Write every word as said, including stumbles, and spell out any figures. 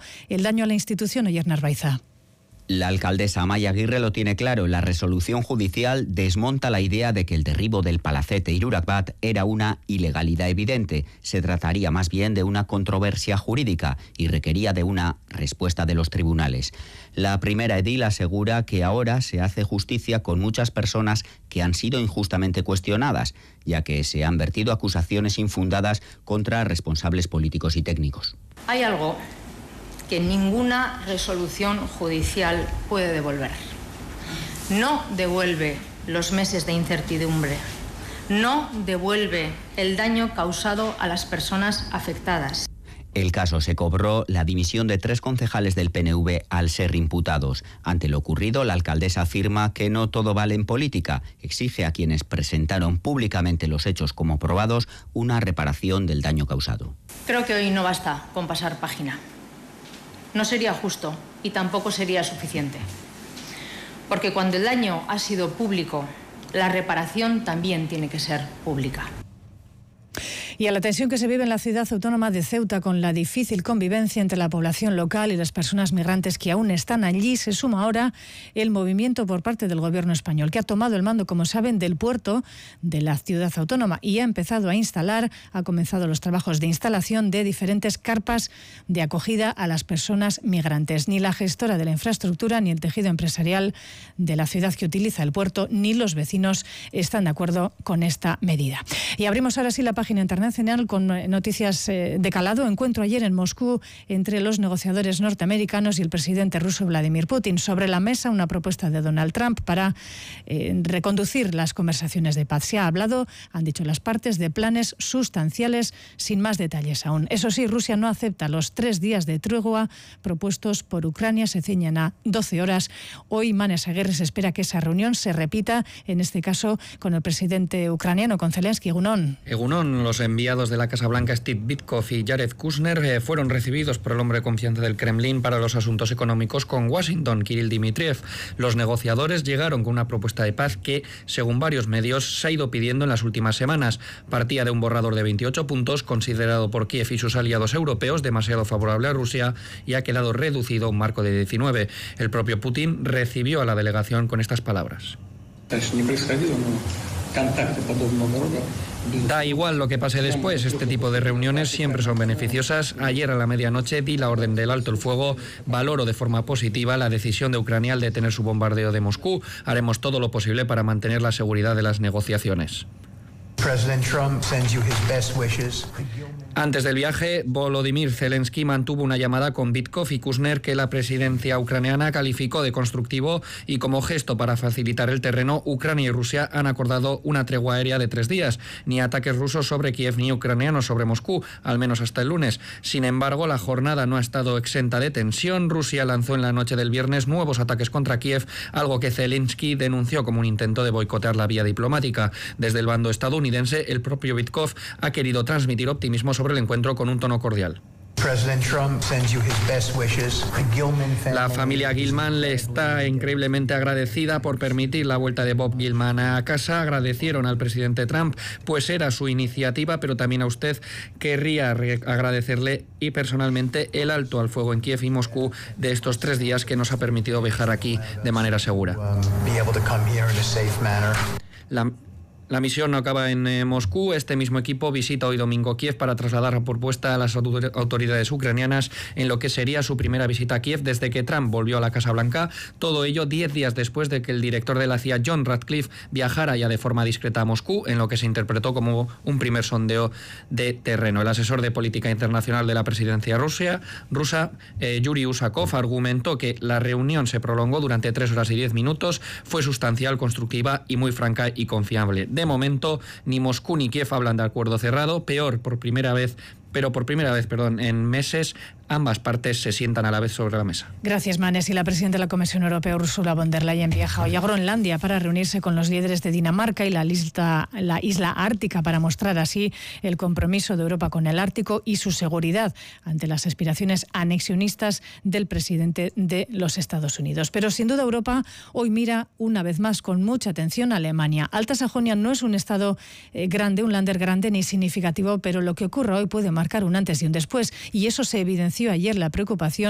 el daño a la institución. Oyer Narvaiza. La alcaldesa Amaia Aguirre lo tiene claro. La resolución judicial desmonta la idea de que el derribo del palacete Iruragbat era una ilegalidad evidente. Se trataría más bien de una controversia jurídica y requería de una respuesta de los tribunales. La primera edil asegura que ahora se hace justicia con muchas personas que han sido injustamente cuestionadas, ya que se han vertido acusaciones infundadas contra responsables políticos y técnicos. Hay algo que ninguna resolución judicial puede devolver. No devuelve los meses de incertidumbre, no devuelve el daño causado a las personas afectadas. El caso se cobró la dimisión de tres concejales del P N V al ser imputados. Ante lo ocurrido, la alcaldesa afirma que no todo vale en política. Exige a quienes presentaron públicamente los hechos como probados una reparación del daño causado. Creo que hoy no basta con pasar página. No sería justo y tampoco sería suficiente. Porque cuando el daño ha sido público, la reparación también tiene que ser pública. Y a la tensión que se vive en la ciudad autónoma de Ceuta con la difícil convivencia entre la población local y las personas migrantes que aún están allí, se suma ahora el movimiento por parte del gobierno español, que ha tomado el mando, como saben, del puerto de la ciudad autónoma y ha empezado a instalar, ha comenzado los trabajos de instalación de diferentes carpas de acogida a las personas migrantes. Ni la gestora de la infraestructura, ni el tejido empresarial de la ciudad que utiliza el puerto, ni los vecinos están de acuerdo con esta medida. Y abrimos ahora sí la página internacional con noticias de calado. Encuentro ayer en Moscú entre los negociadores norteamericanos y el presidente ruso Vladimir Putin. Sobre la mesa una propuesta de Donald Trump para eh, reconducir las conversaciones de paz. Se ha hablado, han dicho las partes, de planes sustanciales sin más detalles aún. Eso sí, Rusia no acepta los tres días de tregua propuestos por Ucrania. Se ciñen a doce horas. Hoy Manes Aguirre se espera que esa reunión se repita, en este caso con el presidente ucraniano, con Zelensky. Egunon. Egunon, los enviados de la Casa Blanca Steve Witkoff y Jared Kushner eh, fueron recibidos por el hombre de confianza del Kremlin para los asuntos económicos con Washington, Kirill Dmitriev. Los negociadores llegaron con una propuesta de paz que, según varios medios, se ha ido pidiendo en las últimas semanas. Partía de un borrador de veintiocho puntos, considerado por Kiev y sus aliados europeos demasiado favorable a Rusia, y ha quedado reducido a un marco de diecinueve. El propio Putin recibió a la delegación con estas palabras. Da igual lo que pase después, este tipo de reuniones siempre son beneficiosas. Ayer a la medianoche di la orden del alto el fuego. Valoro de forma positiva la decisión de Ucrania al detener su bombardeo de Moscú. Haremos todo lo posible para mantener la seguridad de las negociaciones. Antes del viaje, Volodymyr Zelensky mantuvo una llamada con Witkoff y Kushner que la presidencia ucraniana calificó de constructivo, y como gesto para facilitar el terreno, Ucrania y Rusia han acordado una tregua aérea de tres días. Ni ataques rusos sobre Kiev ni ucranianos sobre Moscú, al menos hasta el lunes. Sin embargo, la jornada no ha estado exenta de tensión. Rusia lanzó en la noche del viernes nuevos ataques contra Kiev, algo que Zelensky denunció como un intento de boicotear la vía diplomática. Desde el bando estadounidense, el propio Witkoff ha querido transmitir optimismo sobre sobre el encuentro con un tono cordial. La familia Gilman le está increíblemente agradecida por permitir la vuelta de Bob Gilman a casa. Agradecieron al presidente Trump, pues era su iniciativa, pero también a usted querría agradecerle y personalmente el alto al fuego en Kiev y Moscú de estos tres días que nos ha permitido viajar aquí de manera segura. La La misión no acaba en eh, Moscú. Este mismo equipo visita hoy domingo Kiev para trasladar la propuesta a las autoridades ucranianas en lo que sería su primera visita a Kiev desde que Trump volvió a la Casa Blanca. Todo ello diez días después de que el director de la C I A, John Ratcliffe, viajara ya de forma discreta a Moscú, en lo que se interpretó como un primer sondeo de terreno. El asesor de política internacional de la presidencia rusa, rusa eh, Yuri Usakov, argumentó que la reunión se prolongó durante tres horas y diez minutos, fue sustancial, constructiva y muy franca y confiable. De momento, ni Moscú ni Kiev hablan de acuerdo cerrado. Peor, por primera vez, pero por primera vez, perdón, en meses, ambas partes se sientan a la vez sobre la mesa. Gracias, Manes. Y la presidenta de la Comisión Europea, Ursula von der Leyen, viaja hoy a Groenlandia para reunirse con los líderes de Dinamarca y la isla, la isla ártica para mostrar así el compromiso de Europa con el Ártico y su seguridad ante las aspiraciones anexionistas del presidente de los Estados Unidos. Pero sin duda Europa hoy mira una vez más con mucha atención a Alemania. Alta Sajonia no es un estado eh, grande, un lander grande ni significativo, pero lo que ocurra hoy puede marcar un antes y un después, y eso se evidenció ayer, la preocupación